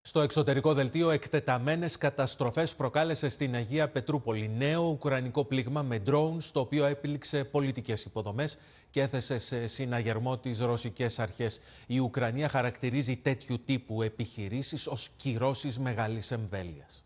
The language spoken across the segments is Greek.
Στο εξωτερικό δελτίο, εκτεταμένες καταστροφές προκάλεσε στην Αγία Πετρούπολη νέο ουκρανικό πλήγμα με ντρόουν, το οποίο έπληξε πολιτικές υποδομές και έθεσε σε συναγερμό τις ρωσικές αρχές. Η Ουκρανία χαρακτηρίζει τέτοιου τύπου επιχειρήσεις ως κυρώσεις μεγάλης εμβέλειας.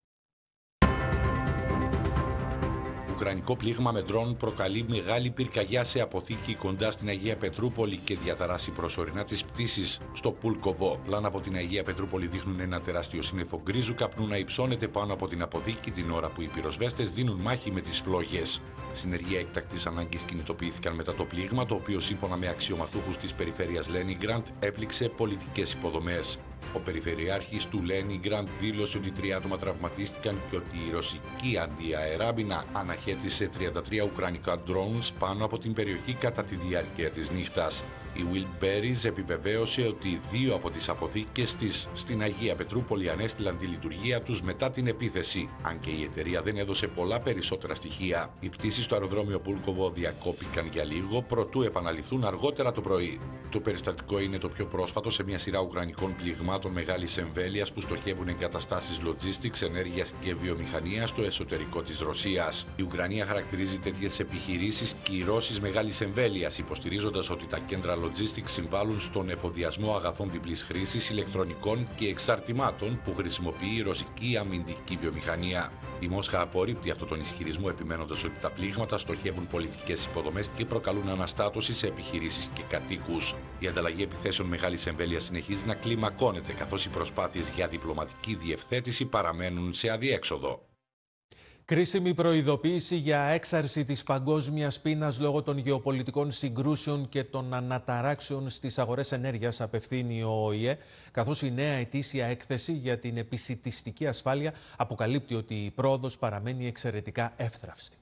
Ουκρανικό πλήγμα με ντρόουν προκαλεί μεγάλη πυρκαγιά σε αποθήκη κοντά στην Αγία Πετρούπολη και διαταράσσει προσωρινά τις πτήσεις στο Πουλκοβό. Πλάνα από την Αγία Πετρούπολη δείχνουν ένα τεράστιο σύννεφο γκρίζου καπνού να υψώνεται πάνω από την αποθήκη την ώρα που οι πυροσβέστες δίνουν μάχη με τις φλόγες. Συνεργεία έκτακτης ανάγκης κινητοποιήθηκαν μετά το πλήγμα, το οποίο σύμφωνα με αξιωματούχους της περιφέρειας Λένιγκραντ έπληξε πολιτικές υποδομές. Ο περιφερειάρχης του Λένιγκραντ δήλωσε ότι 3 άτομα τραυματίστηκαν και ότι η ρωσική αντιαεράμινα αναχέτησε 33 ουκρανικά drones πάνω από την περιοχή κατά τη διάρκεια της νύχτας. Η Wildberries επιβεβαίωσε ότι 2 από τις αποθήκες της στην Αγία Πετρούπολη ανέστηλαν τη λειτουργία τους μετά την επίθεση, αν και η εταιρεία δεν έδωσε πολλά περισσότερα στοιχεία. Οι πτήσεις στο αεροδρόμιο Πούλκοβο διακόπηκαν για λίγο προτού επαναληφθούν αργότερα το πρωί. Το περιστατικό είναι το πιο πρόσφατο σε μια σειρά ουκρανικών πληγμάτων μεγάλης εμβέλειας που στοχεύουν εγκαταστάσεις logistics, ενέργειας και βιομηχανίας στο εσωτερικό της Ρωσίας. Η Ουκρανία χαρακτηρίζει τέτοιες επιχειρήσεις κυρώσεις μεγάλης εμβέλειας, υποστηρίζοντας ότι τα κέντρα logistics συμβάλλουν στον εφοδιασμό αγαθών διπλής χρήσης, ηλεκτρονικών και εξαρτημάτων που χρησιμοποιεί η ρωσική αμυντική βιομηχανία. Η Μόσχα απορρίπτει αυτόν τον ισχυρισμό, επιμένοντας ότι τα πλήγματα στοχεύουν πολιτικές υποδομές και προκαλούν αναστάτωση σε επιχειρήσεις και κατοίκους. Η ανταλλαγή επιθέσεων μεγάλης εμβέλειας συνεχίζει να κλιμακώνεται, καθώς οι προσπάθειες για διπλωματική διευθέτηση παραμένουν σε αδιέξοδο. Κρίσιμη προειδοποίηση για έξαρση της παγκόσμιας πείνας λόγω των γεωπολιτικών συγκρούσεων και των αναταράξεων στις αγορές ενέργειας απευθύνει ο ΟΗΕ, καθώς η νέα ετήσια έκθεση για την επισιτιστική ασφάλεια αποκαλύπτει ότι η πρόοδος παραμένει εξαιρετικά εύθραυστη.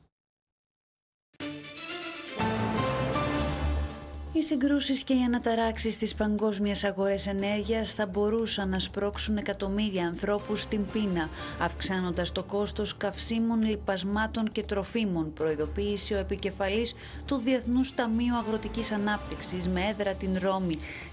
Οι συγκρούσεις και οι αναταράξεις στις παγκόσμιες αγορές ενέργειας θα μπορούσαν να σπρώξουν εκατομμύρια ανθρώπους στην πείνα, αυξάνοντας το κόστος καυσίμων, λιπασμάτων και τροφίμων, προειδοποίησε ο επικεφαλής του Διεθνούς Ταμείου Αγροτικής Ανάπτυξης με έδρα την Ρώμη,